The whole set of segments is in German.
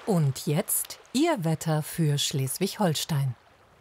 Und jetzt Ihr Wetter für Schleswig-Holstein.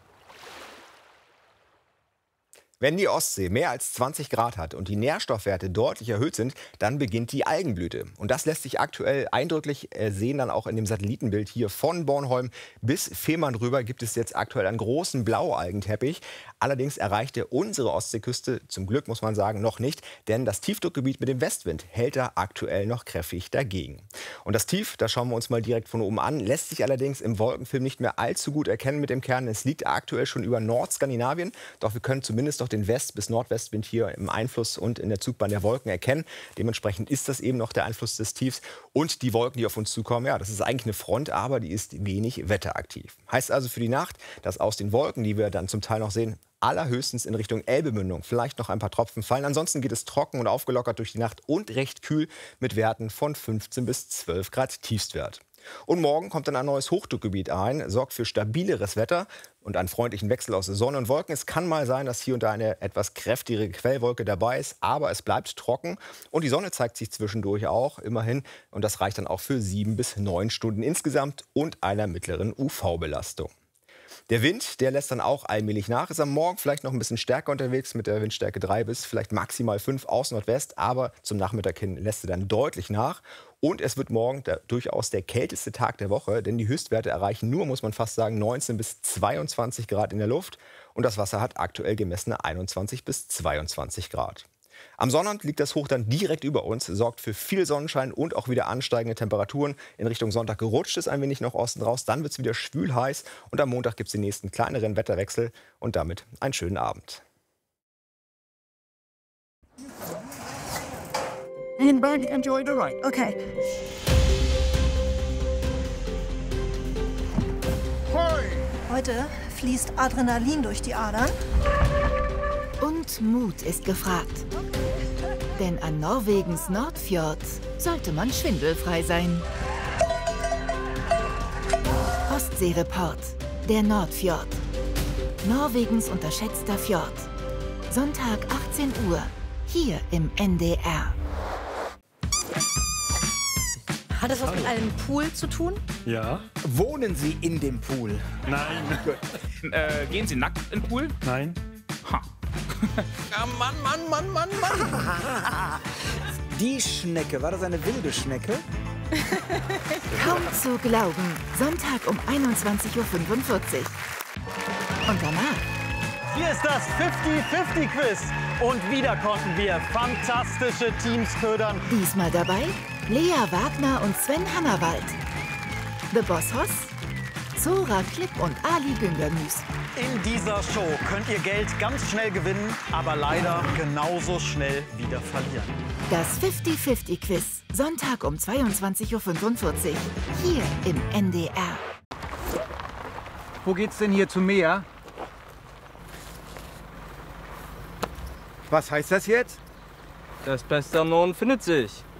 Wenn die Ostsee mehr als 20 Grad hat und die Nährstoffwerte deutlich erhöht sind, dann beginnt die Algenblüte. Und das lässt sich aktuell eindrücklich sehen, dann auch in dem Satellitenbild hier von Bornholm bis Fehmarn rüber gibt es jetzt aktuell einen großen Blaualgenteppich. Allerdings erreicht er unsere Ostseeküste, zum Glück muss man sagen, noch nicht, denn das Tiefdruckgebiet mit dem Westwind hält da aktuell noch kräftig dagegen. Und das Tief, das schauen wir uns mal direkt von oben an, lässt sich allerdings im Wolkenfilm nicht mehr allzu gut erkennen mit dem Kern. Es liegt aktuell schon über Nordskandinavien, doch wir können zumindest noch den West- bis Nordwestwind hier im Einfluss und in der Zugbahn der Wolken erkennen. Dementsprechend ist das eben noch der Einfluss des Tiefs. Und die Wolken, die auf uns zukommen, ja, das ist eigentlich eine Front, aber die ist wenig wetteraktiv. Heißt also für die Nacht, dass aus den Wolken, die wir dann zum Teil noch sehen, allerhöchstens in Richtung Elbemündung vielleicht noch ein paar Tropfen fallen. Ansonsten geht es trocken und aufgelockert durch die Nacht und recht kühl mit Werten von 15 bis 12 Grad Tiefstwert. Und morgen kommt dann ein neues Hochdruckgebiet ein, sorgt für stabileres Wetter und einen freundlichen Wechsel aus Sonne und Wolken. Es kann mal sein, dass hier und da eine etwas kräftigere Quellwolke dabei ist, aber es bleibt trocken und die Sonne zeigt sich zwischendurch auch immerhin. Und das reicht dann auch für 7 bis 9 Stunden insgesamt und einer mittleren UV-Belastung. Der Wind, der lässt dann auch allmählich nach, ist am Morgen vielleicht noch ein bisschen stärker unterwegs mit der Windstärke 3 bis vielleicht maximal 5 aus Nordwest, aber zum Nachmittag hin lässt er dann deutlich nach. Und es wird morgen durchaus der kälteste Tag der Woche, denn die Höchstwerte erreichen nur, muss man fast sagen, 19 bis 22 Grad in der Luft und das Wasser hat aktuell gemessene 21 bis 22 Grad. Am Sonnabend liegt das Hoch dann direkt über uns, sorgt für viel Sonnenschein und auch wieder ansteigende Temperaturen. In Richtung Sonntag gerutscht es ein wenig nach Osten raus, dann wird es wieder schwül heiß und am Montag gibt es den nächsten kleineren Wetterwechsel und damit einen schönen Abend. Lean back, enjoy the ride. Okay. Heute fließt Adrenalin durch die Adern. Und Mut ist gefragt. Denn an Norwegens Nordfjord sollte man schwindelfrei sein. Ostseereport, der Nordfjord. Norwegens unterschätzter Fjord. Sonntag 18 Uhr, hier im NDR. Hat das was mit einem Pool zu tun? Ja. Wohnen Sie in dem Pool? Nein. Gehen Sie nackt in den Pool? Nein. Ha. Ja, Mann. Die Schnecke, war das eine wilde Schnecke? Kaum zu glauben, Sonntag um 21:45 Uhr. Und danach Hier ist das 50-50-Quiz. Und wieder konnten wir fantastische Teams ködern. diesmal dabei Lea Wagner und Sven Hannawald. The Boss Hoss, Zora Klipp und Ali Güngermüs. In dieser Show könnt ihr Geld ganz schnell gewinnen, aber leider genauso schnell wieder verlieren. Das 50-50-Quiz, Sonntag um 22:45 Uhr, hier im NDR. Wo geht's denn hier zum Meer? Was heißt das jetzt? Das Beste am Norden findet sich.